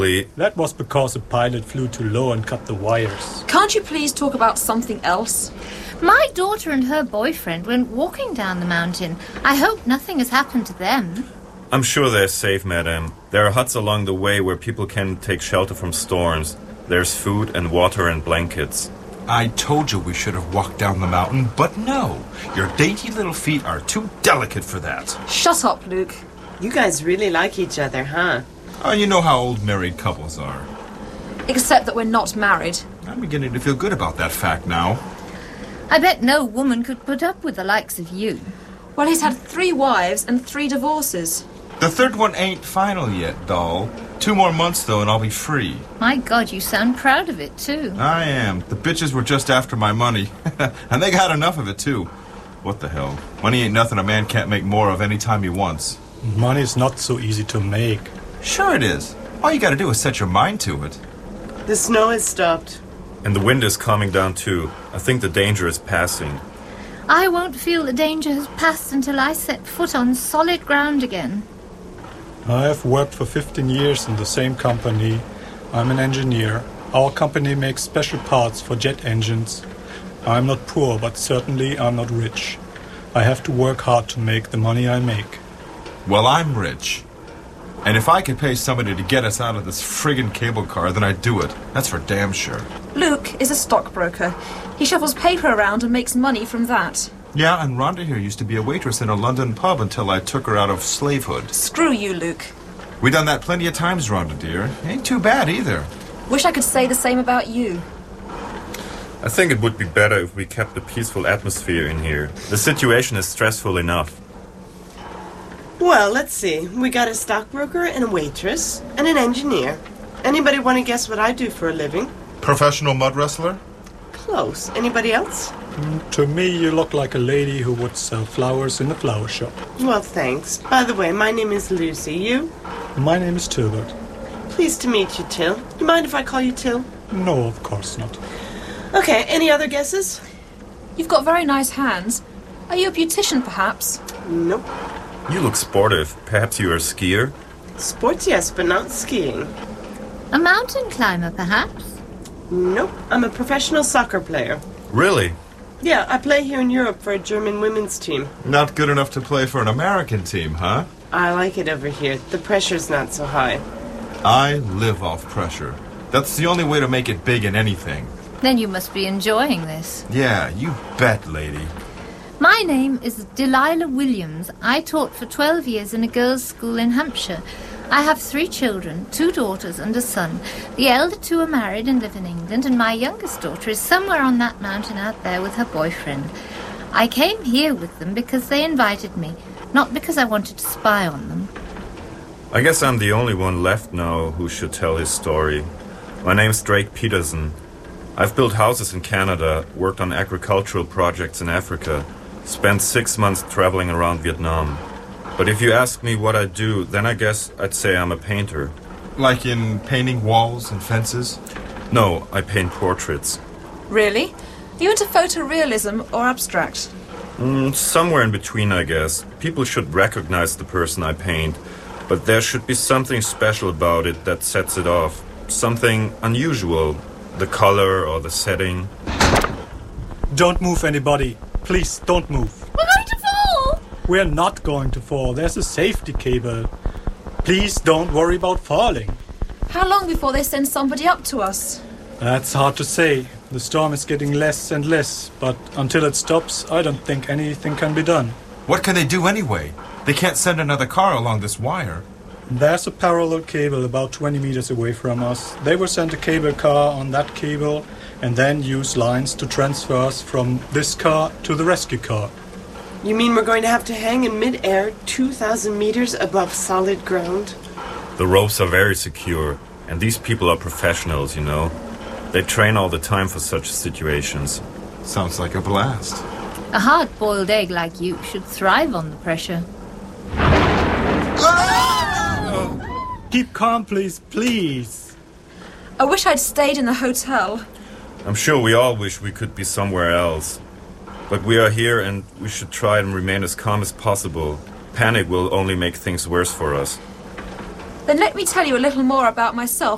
That was because the pilot flew too low and cut the wires. Can't you please talk about something else? My daughter and her boyfriend went walking down the mountain. I hope nothing has happened to them. I'm sure they're safe, madam. There are huts along the way where people can take shelter from storms. There's food and water and blankets. I told you we should have walked down the mountain, but no. Your dainty little feet are too delicate for that. Shut up, Luke. You guys really like each other, huh? Oh, you know how old married couples are. Except that we're not married. I'm beginning to feel good about that fact now. I bet no woman could put up with the likes of you. Well, he's had 3 wives and 3 divorces. The third one ain't final yet, doll. 2 more months, though, and I'll be free. My God, you sound proud of it, too. I am. The bitches were just after my money. And they got enough of it, too. What the hell? Money ain't nothing a man can't make more of any time he wants. Money's not so easy to make. Sure it is. All you gotta do is set your mind to it. The snow has stopped. And the wind is calming down too. I think the danger is passing. I won't feel the danger has passed until I set foot on solid ground again. I have worked for 15 years in the same company. I'm an engineer. Our company makes special parts for jet engines. I'm not poor, but certainly I'm not rich. I have to work hard to make the money I make. Well, I'm rich. And if I could pay somebody to get us out of this friggin' cable car, then I'd do it. That's for damn sure. Luke is a stockbroker. He shuffles paper around and makes money from that. Yeah, and Rhonda here used to be a waitress in a London pub until I took her out of slavehood. Screw you, Luke. We done that plenty of times, Rhonda, dear. Ain't too bad, either. Wish I could say the same about you. I think it would be better if we kept a peaceful atmosphere in here. The situation is stressful enough. Well, let's see. We got a stockbroker and a waitress and an engineer. Anybody want to guess what I do for a living? Professional mud wrestler? Close. Anybody else? To me, you look like a lady who would sell flowers in a flower shop. Well, thanks. By the way, my name is Lucy. You? My name is Tilbert. Pleased to meet you, Till. You mind if I call you Till? No, of course not. Okay, any other guesses? You've got very nice hands. Are you a beautician, perhaps? Nope. You look sportive. Perhaps you're a skier? Sports, yes, but not skiing. A mountain climber, perhaps? Nope. I'm a professional soccer player. Really? Yeah, I play here in Europe for a German women's team. Not good enough to play for an American team, huh? I like it over here. The pressure's not so high. I live off pressure. That's the only way to make it big in anything. Then you must be enjoying this. Yeah, you bet, lady. My name is Delilah Williams. I taught for 12 years in a girls' school in Hampshire. I have 3 children, 2 daughters and a son. The elder 2 are married and live in England, and my youngest daughter is somewhere on that mountain out there with her boyfriend. I came here with them because they invited me, not because I wanted to spy on them. I guess I'm the only one left now who should tell his story. My name's Drake Peterson. I've built houses in Canada, worked on agricultural projects in Africa, spent 6 months traveling around Vietnam. But if you ask me what I do, then I guess I'd say I'm a painter. Like in painting walls and fences? No, I paint portraits. Really? Are you into photorealism or abstract? Somewhere in between, I guess. People should recognize the person I paint, but there should be something special about it that sets it off. Something unusual. The color or the setting. Don't move, anybody. Please, don't move. We're going to fall! We're not going to fall. There's a safety cable. Please don't worry about falling. How long before they send somebody up to us? That's hard to say. The storm is getting less and less, but until it stops, I don't think anything can be done. What can they do anyway? They can't send another car along this wire. There's a parallel cable about 20 meters away from us. They will send a cable car on that cable and then use lines to transfer us from this car to the rescue car. You mean we're going to have to hang in mid-air 2,000 meters above solid ground? The ropes are very secure, and these people are professionals, you know. They train all the time for such situations. Sounds like a blast. A hard-boiled egg like you should thrive on the pressure. Keep calm, please, please. I wish I'd stayed in the hotel. I'm sure we all wish we could be somewhere else. But we are here and we should try and remain as calm as possible. Panic will only make things worse for us. Then let me tell you a little more about myself